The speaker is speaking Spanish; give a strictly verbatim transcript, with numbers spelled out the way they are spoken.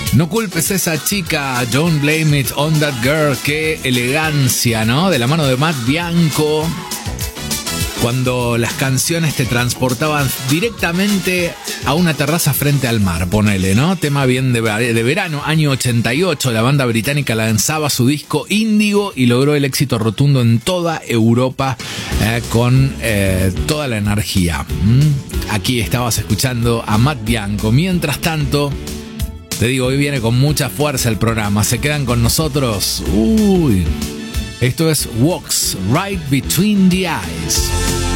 No culpes a esa chica, don't blame it on that girl. Qué elegancia, ¿no? De la mano de Matt Bianco. Cuando las canciones te transportaban directamente a una terraza frente al mar, ponele, ¿no? Tema bien de, de verano, año ochenta y ocho, la banda británica lanzaba su disco Índigo y logró el éxito rotundo en toda Europa eh, con eh, toda la energía. ¿Mm? Aquí estabas escuchando a Matt Bianco. Mientras tanto, te digo, hoy viene con mucha fuerza el programa. ¿Se quedan con nosotros? Uy... Esto es Walks Right Between the Eyes.